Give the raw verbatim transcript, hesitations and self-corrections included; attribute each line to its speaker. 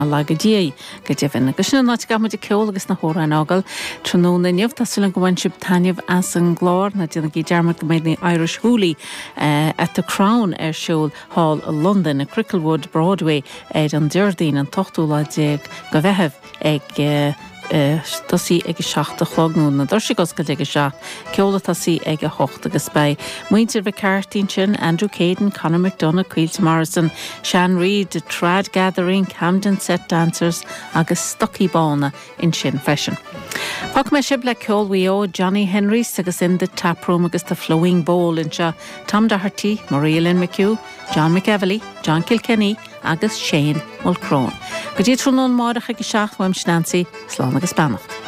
Speaker 1: Lagadí go dtíhann agus sin náid gamuid ceol agus na hóra an ágal tróna nemh tásúlan go bhain sib taineh as an glár na dtíanana í dearmad go méid na Irish Hoolie uh, at the Crown ar siúl Hall London na Cricklewood Broadway ag an Deardaoin an tochtúla déag go bheitheh ag uh, Tasí ag seachta chlogún na dorsí goscail ag seach ceola tasí ag hocht agus bei. Muintir bh cartín sin Andrew Caden, Conor McDonagh, Quilty Morrison, Shan Reid, The Trad Gathering, Camden Set Dancers agus Stucky Bána in sin fashion. Fach me sib le ceolhí ó Johnny Henrys agus in the Taproom agus the Flowing Bowl in se Tom Doherty, Maria Lynn McHugh, John McEvely, John Kilkenny agus Shane Mulcrone. Go dtí trúnón mádach ag seach bhaim snansaí slán agus bannacht.